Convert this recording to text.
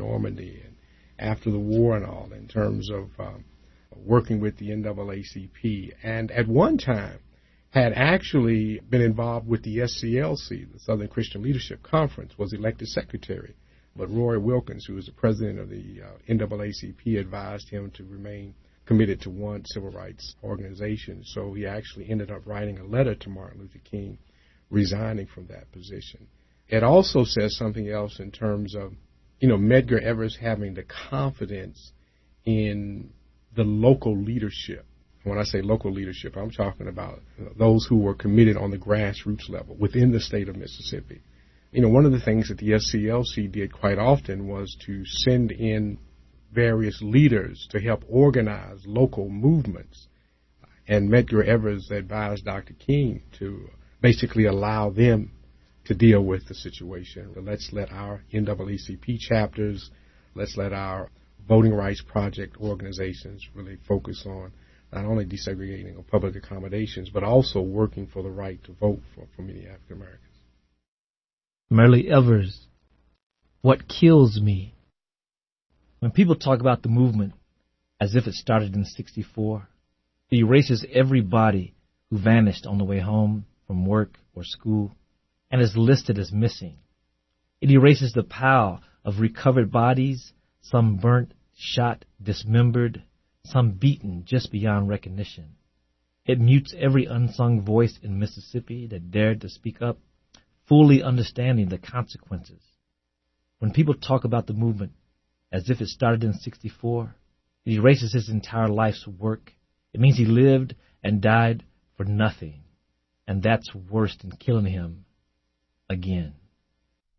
Normandy and after the war and all, in terms of working with the NAACP, and at one time had actually been involved with the SCLC, the Southern Christian Leadership Conference, was elected secretary. But Roy Wilkins, who was the president of the NAACP, advised him to remain committed to one civil rights organization. So he actually ended up writing a letter to Martin Luther King, resigning from that position. It also says something else in terms of, Medgar Evers having the confidence in the local leadership. When I say local leadership, I'm talking about those who were committed on the grassroots level within the state of Mississippi. One of the things that the SCLC did quite often was to send in various leaders to help organize local movements. And Medgar Evers advised Dr. King to basically allow them to deal with the situation. Let's let our NAACP chapters, let's let our Voting Rights Project organizations really focus on not only desegregating of public accommodations, but also working for the right to vote for many African Americans. Myrlie Evers, what kills me? When people talk about the movement as if it started in '64, it erases everybody who vanished on the way home from work or school and is listed as missing. It erases the pile of recovered bodies, some burnt, shot, dismembered, some beaten just beyond recognition. It mutes every unsung voice in Mississippi that dared to speak up, fully understanding the consequences. When people talk about the movement as if it started in '64, it erases his entire life's work. It means he lived and died for nothing. And that's worse than killing him again.